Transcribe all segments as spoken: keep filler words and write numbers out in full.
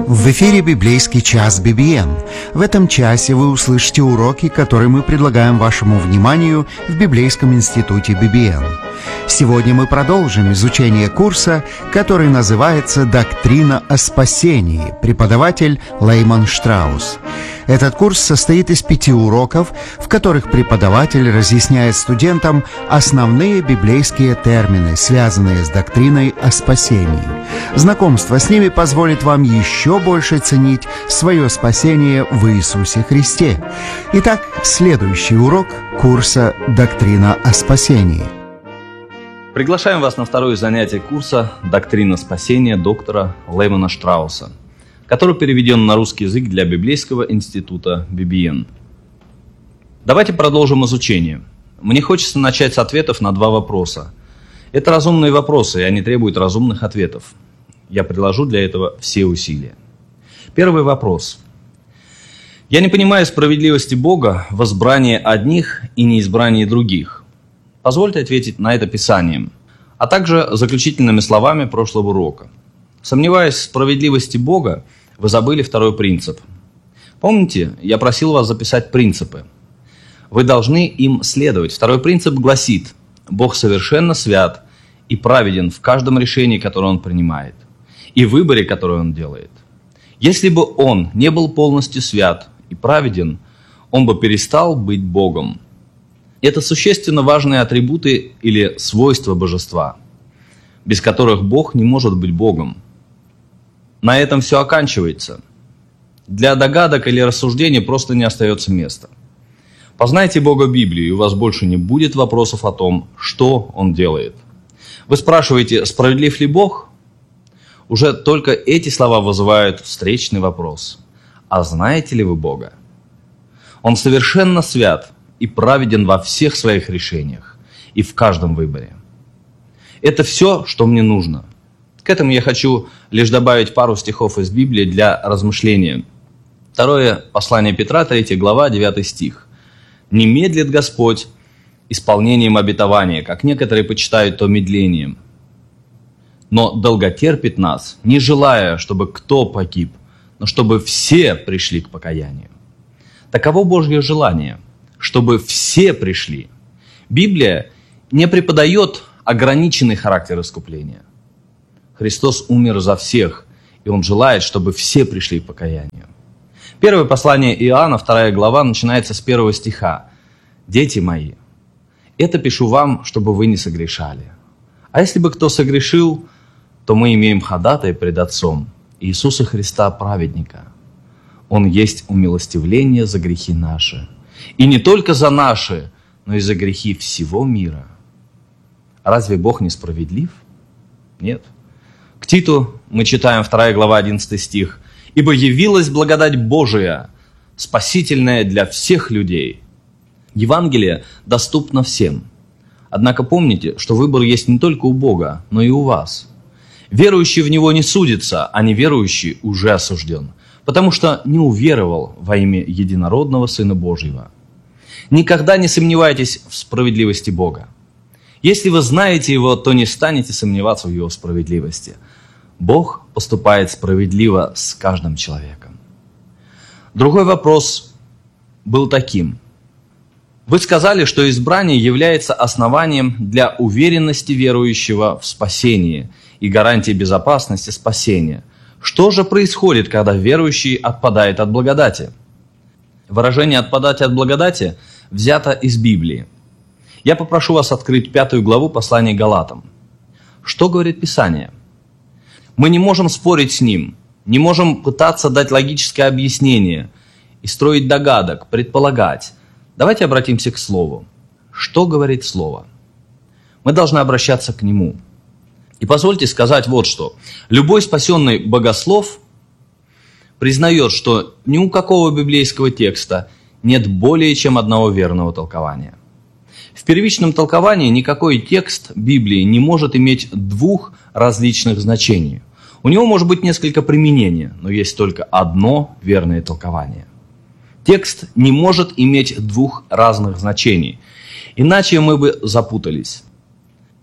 В эфире библейский час би би эн. В этом часе вы услышите уроки, которые мы предлагаем вашему вниманию в Библейском институте би би эн. Сегодня мы продолжим изучение курса, который называется «Доктрина о спасении», преподаватель Лейман Штраус. Этот курс состоит из пяти уроков, в которых преподаватель разъясняет студентам основные библейские термины, связанные с доктриной о спасении. Знакомство с ними позволит вам еще больше ценить свое спасение в Иисусе Христе. Итак, следующий урок курса «Доктрина о спасении». Приглашаем вас на второе занятие курса «Доктрина спасения» доктора Леймана Штрауса, который переведен на русский язык для Библейского института би би эн. Давайте продолжим изучение. Мне хочется начать с ответов на два вопроса. Это разумные вопросы, и они требуют разумных ответов. Я приложу для этого все усилия. Первый вопрос. Я не понимаю справедливости Бога в избрании одних и неизбрании других. Позвольте ответить на это Писанием, а также заключительными словами прошлого урока. Сомневаясь в справедливости Бога, вы забыли второй принцип. Помните, я просил вас записать принципы. Вы должны им следовать. Второй принцип гласит: Бог совершенно свят и праведен в каждом решении, которое Он принимает, и выборе, который Он делает. Если бы Он не был полностью свят и праведен, Он бы перестал быть Богом. Это существенно важные атрибуты или свойства божества, без которых Бог не может быть Богом. На этом все оканчивается. Для догадок или рассуждений просто не остается места. Познайте Бога Библию, и у вас больше не будет вопросов о том, что Он делает. Вы спрашиваете, справедлив ли Бог? Уже только эти слова вызывают встречный вопрос. А знаете ли вы Бога? Он совершенно свят и праведен во всех своих решениях и в каждом выборе. Это все, что мне нужно. К этому я хочу лишь добавить пару стихов из Библии для размышления. Второе послание Петра, третья глава, девятый стих. «Не медлит Господь исполнением обетования, как некоторые почитают то медлением, но долготерпит нас, не желая, чтобы кто погиб, но чтобы все пришли к покаянию». Таково Божье желание, чтобы все пришли. Библия не преподает ограниченный характер искупления. Христос умер за всех, и Он желает, чтобы все пришли к покаянию. Первое послание Иоанна, вторая глава, начинается с первого стиха. «Дети мои, это пишу вам, чтобы вы не согрешали. А если бы кто согрешил, то мы имеем ходатая пред Отцом, Иисуса Христа, праведника. Он есть умилостивление за грехи наши. И не только за наши, но и за грехи всего мира». Разве Бог не справедлив? Нет. К Титу мы читаем вторая глава, одиннадцатый стих. «Ибо явилась благодать Божия, спасительная для всех людей». Евангелие доступно всем. Однако помните, что выбор есть не только у Бога, но и у вас. Верующий в Него не судится, а неверующий уже осужден, потому что не уверовал во имя единородного Сына Божьего. Никогда не сомневайтесь в справедливости Бога. Если вы знаете Его, то не станете сомневаться в Его справедливости. Бог поступает справедливо с каждым человеком. Другой вопрос был таким. Вы сказали, что избрание является основанием для уверенности верующего в спасении и гарантией безопасности спасения. Что же происходит, когда верующий отпадает от благодати? Выражение «отпадать от благодати» взято из Библии. Я попрошу вас открыть пятую главу послания Галатам. Что говорит Писание? Мы не можем спорить с ним, не можем пытаться дать логическое объяснение и строить догадок, предполагать. Давайте обратимся к Слову. Что говорит Слово? Мы должны обращаться к Нему. И позвольте сказать вот что. Любой спасенный богослов признает, что ни у какого библейского текста нет более чем одного верного толкования. В первичном толковании никакой текст Библии не может иметь двух различных значений. У него может быть несколько применений, но есть только одно верное толкование. Текст не может иметь двух разных значений, иначе мы бы запутались.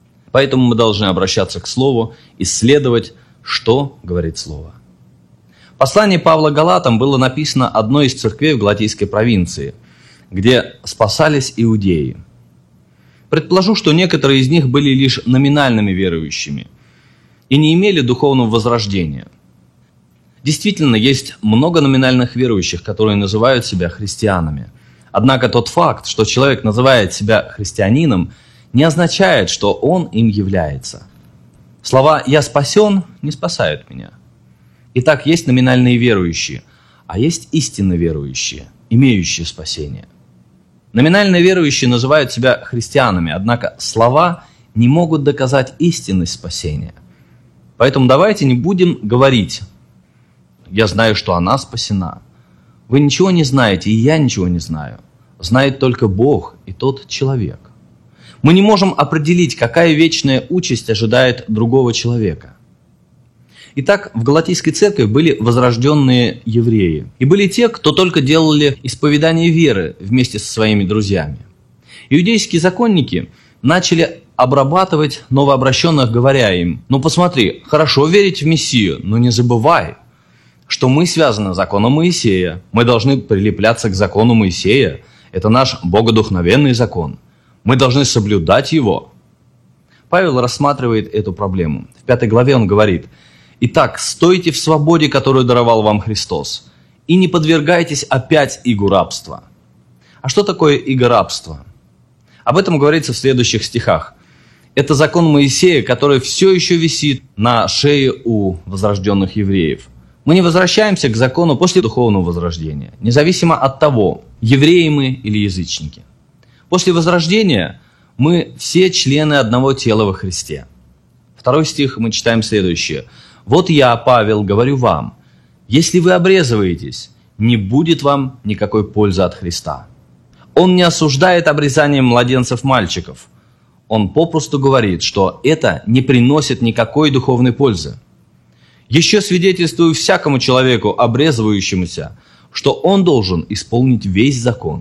Поэтому мы должны обращаться к Слову, исследовать, что говорит Слово. Послание Павла Галатам было написано одной из церквей в Галатийской провинции, где спасались иудеи. Предположу, что некоторые из них были лишь номинальными верующими и не имели духовного возрождения. Действительно, есть много номинальных верующих, которые называют себя христианами. Однако тот факт, что человек называет себя христианином, не означает, что он им является. Слова «я спасен» не спасают меня. Итак, есть номинальные верующие, а есть истинно верующие, имеющие спасение. Номинально верующие называют себя христианами, однако слова не могут доказать истинность спасения. Поэтому давайте не будем говорить «я знаю, что она спасена». Вы ничего не знаете, и я ничего не знаю. Знает только Бог и тот человек. Мы не можем определить, какая вечная участь ожидает другого человека. Итак, в Галатийской церкви были возрожденные евреи. И были те, кто только делали исповедание веры вместе со своими друзьями. Иудейские законники начали обрабатывать новообращенных, говоря им: «Ну посмотри, хорошо верить в Мессию, но не забывай, что мы связаны с законом Моисея. Мы должны прилепляться к закону Моисея. Это наш богодухновенный закон. Мы должны соблюдать его». Павел рассматривает эту проблему. В пятой главе он говорит: «Итак, стойте в свободе, которую даровал вам Христос, и не подвергайтесь опять игу рабства». А что такое иго рабства? Об этом говорится в следующих стихах. Это закон Моисея, который все еще висит на шее у возрожденных евреев. Мы не возвращаемся к закону после духовного возрождения, независимо от того, евреи мы или язычники. После возрождения мы все члены одного тела во Христе. Второй стих мы читаем следующее. «Вот я, Павел, говорю вам, если вы обрезываетесь, не будет вам никакой пользы от Христа». Он не осуждает обрезанием младенцев-мальчиков. Он попросту говорит, что это не приносит никакой духовной пользы. Еще свидетельствую всякому человеку, обрезывающемуся, что он должен исполнить весь закон.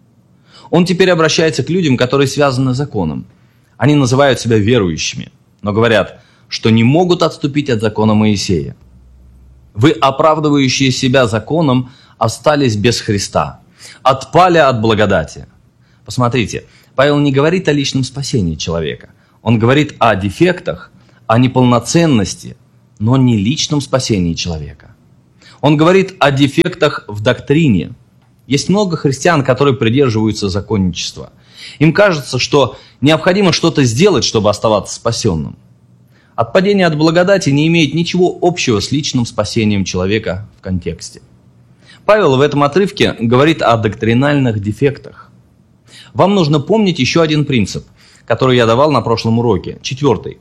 Он теперь обращается к людям, которые связаны с законом. Они называют себя верующими, но говорят, что не могут отступить от закона Моисея. Вы, оправдывающие себя законом, остались без Христа, отпали от благодати. Посмотрите, Павел не говорит о личном спасении человека. Он говорит о дефектах, о неполноценности, но не личном спасении человека. Он говорит о дефектах в доктрине. Есть много христиан, которые придерживаются законничества. Им кажется, что необходимо что-то сделать, чтобы оставаться спасенным. Отпадение от благодати не имеет ничего общего с личным спасением человека в контексте. Павел в этом отрывке говорит о доктринальных дефектах. Вам нужно помнить еще один принцип, который я давал на прошлом уроке, четвертый.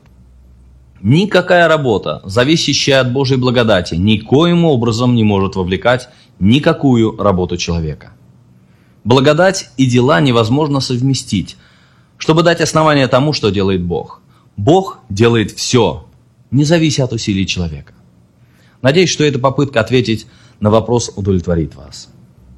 Никакая работа, зависящая от Божьей благодати, никоим образом не может вовлекать никакую работу человека. Благодать и дела невозможно совместить, чтобы дать основание тому, что делает Бог. Бог делает все, не завися от усилий человека. Надеюсь, что эта попытка ответить на вопрос удовлетворит вас.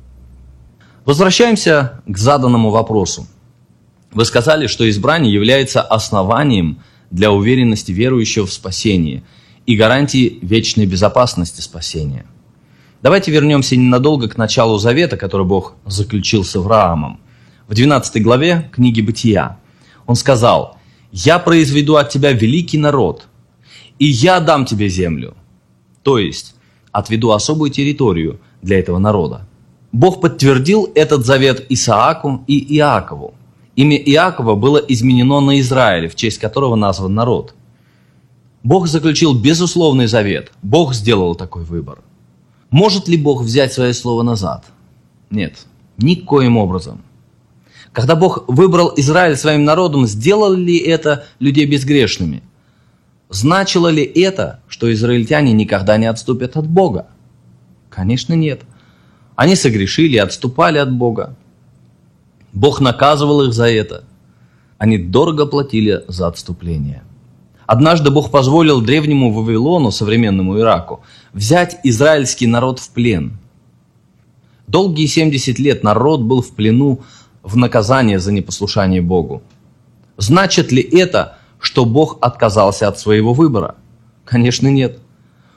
Возвращаемся к заданному вопросу. Вы сказали, что избрание является основанием для уверенности верующего в спасении и гарантии вечной безопасности спасения. Давайте вернемся ненадолго к началу завета, который Бог заключил с Авраамом. В двенадцатой главе книги Бытия Он сказал: «Я произведу от тебя великий народ, и я дам тебе землю». То есть, отведу особую территорию для этого народа. Бог подтвердил этот завет Исааку и Иакову. Имя Иакова было изменено на Израиль, в честь которого назван народ. Бог заключил безусловный завет. Бог сделал такой выбор. Может ли Бог взять свое слово назад? Нет, никоим образом. Когда Бог выбрал Израиль своим народом, сделал ли это людей безгрешными? Значило ли это, что израильтяне никогда не отступят от Бога? Конечно, нет. Они согрешили и отступали от Бога. Бог наказывал их за это. Они дорого платили за отступление. Однажды Бог позволил древнему Вавилону, современному Ираку, взять израильский народ в плен. Долгие семьдесят лет народ был в плену в наказание за непослушание Богу. Значит ли это, что Бог отказался от своего выбора? Конечно, нет.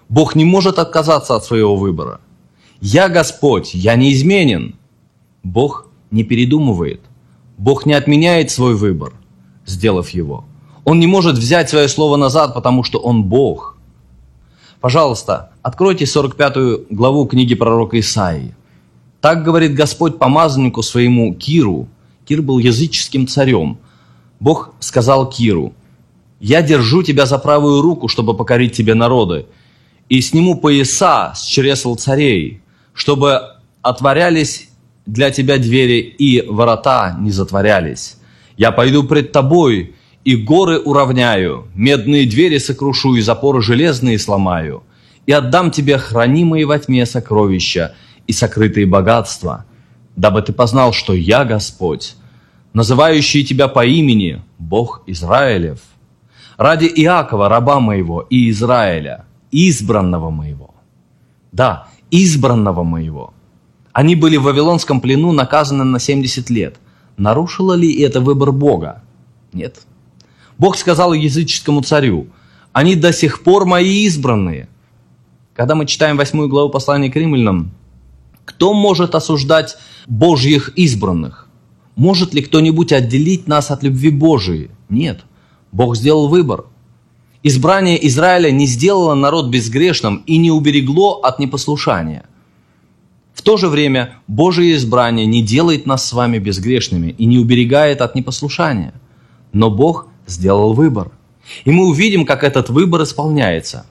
Бог не может отказаться от своего выбора. «Я Господь, я неизменен». Бог не передумывает. Бог не отменяет свой выбор, сделав его. Он не может взять свое слово назад, потому что Он Бог. Пожалуйста, откройте сорок пятую главу книги пророка Исаии. Так говорит Господь помазаннику своему Киру. Кир был языческим царем. Бог сказал Киру: «Я держу тебя за правую руку, чтобы покорить тебе народы, и сниму пояса с чресл царей, чтобы отворялись для тебя двери, и ворота не затворялись. Я пойду пред тобой, и горы уравняю, медные двери сокрушу, и запоры железные сломаю, и отдам тебе хранимые во тьме сокровища и сокрытые богатства, дабы ты познал, что я Господь, называющий тебя по имени, Бог Израилев, ради Иакова, раба моего, и Израиля, избранного моего». Да, избранного моего. Они были в вавилонском плену, наказаны на семьдесят лет. Нарушило ли это выбор Бога? Нет. Бог сказал языческому царю: «Они до сих пор мои избранные». Когда мы читаем восьмую главу послания к римлянам, кто может осуждать Божьих избранных? Может ли кто-нибудь отделить нас от любви Божией? Нет. Бог сделал выбор. Избрание Израиля не сделало народ безгрешным и не уберегло от непослушания. В то же время Божие избрание не делает нас с вами безгрешными и не уберегает от непослушания. Но Бог сделал выбор. И мы увидим, как этот выбор исполняется.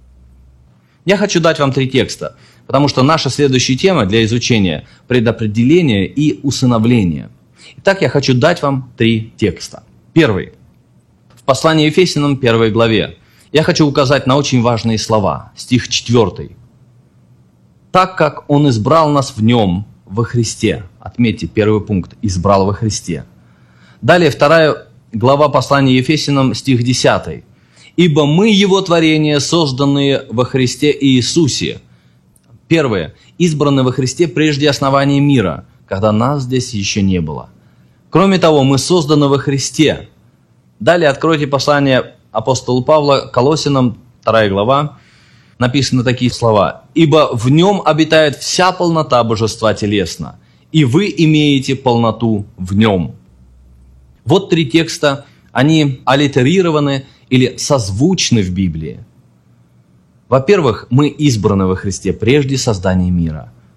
Я хочу дать вам три текста, потому что наша следующая тема для изучения – предопределение и усыновление. Итак, я хочу дать вам три текста. Первый. В послании Ефесянам, первой главе, я хочу указать на очень важные слова. Стих четвертый. «Так как Он избрал нас в Нем, во Христе». Отметьте первый пункт – «избрал во Христе». Далее вторая глава послания Ефесянам, стих десятый. «Ибо мы Его творение, созданные во Христе Иисусе». Первое. Избраны во Христе прежде основания мира, когда нас здесь еще не было. Кроме того, мы созданы во Христе. Далее откройте послание апостола Павла Колоссянам, вторая глава. Написаны такие слова: «Ибо в Нем обитает вся полнота божества телесно, и вы имеете полноту в Нем». Вот три текста, они аллитерированы или созвучны в Библии. Во-первых, мы избраны во Христе прежде создания мира.